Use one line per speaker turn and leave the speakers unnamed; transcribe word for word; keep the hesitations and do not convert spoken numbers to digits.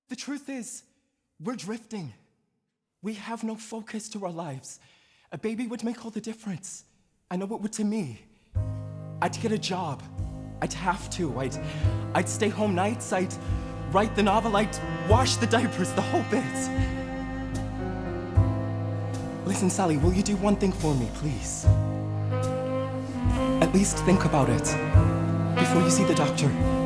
The truth is, we're drifting. We have no focus to our lives. A baby would make all the difference. I know it would to me. I'd get a job. I'd have to. I'd, I'd stay home nights. I'd write the novel. I'd wash the diapers, the whole bit. Listen, Sally, will you do one thing for me, please? At least think about it before you see the doctor.